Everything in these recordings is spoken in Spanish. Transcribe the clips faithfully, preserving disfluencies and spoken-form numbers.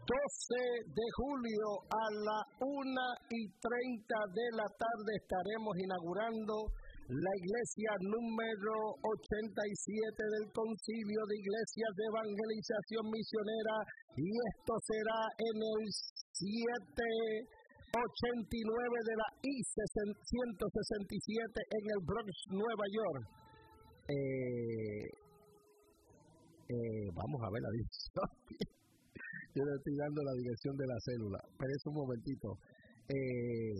doce de julio a la una y treinta de la tarde estaremos inaugurando la iglesia número ochenta y siete del Concilio de Iglesias de Evangelización Misionera, y esto será en el siete ochenta y nueve de la I ciento sesenta y siete en el Bronx, Nueva York. Eh, eh, vamos a ver la dirección. Yo le estoy dando la dirección de la célula, pero es un momentito. Eh,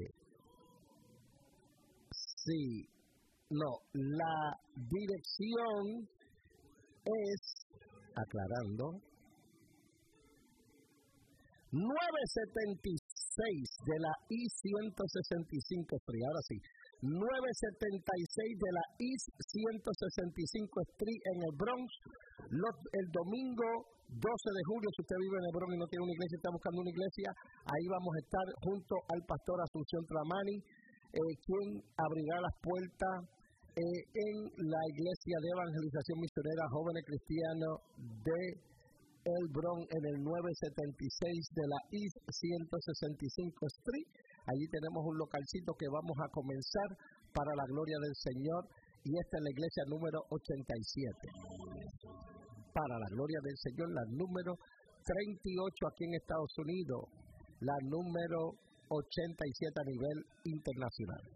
sí, no, la dirección es, aclarando, novecientos setenta y seis de la I ciento sesenta y cinco Street, ahora sí, novecientos setenta y seis de la I ciento sesenta y cinco Street en el Bronx. Los, el domingo doce de julio, si usted vive en el Bronx y no tiene una iglesia, está buscando una iglesia, ahí vamos a estar junto al pastor Asunción Tramani, eh, quien abrirá las puertas eh, en la iglesia de evangelización misionera Jóvenes Cristianos de el Bronx en el novecientos setenta y seis de la I ciento sesenta y cinco Street. Allí tenemos un localcito que vamos a comenzar para la gloria del Señor, y esta es la iglesia número ochenta y siete. Para la gloria del Señor, la número treinta y ocho aquí en Estados Unidos, la número ochenta y siete a nivel internacional.